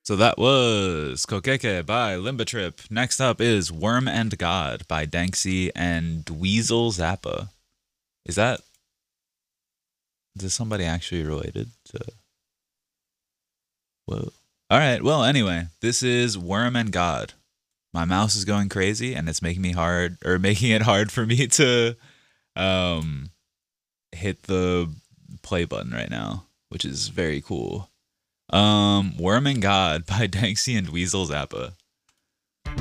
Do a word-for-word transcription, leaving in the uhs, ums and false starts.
So that was Kokeke by Limba Trip. Next up is Worm and God by Danksy and Dweezil Zappa. Is that is this somebody actually related to? Whoa. All right. Well, anyway, this is Worm and God. My mouse is going crazy and it's making me hard or making it hard for me to um hit the play button right now, which is very cool. Um, Worm and God by Danksy and Dweezil Zappa.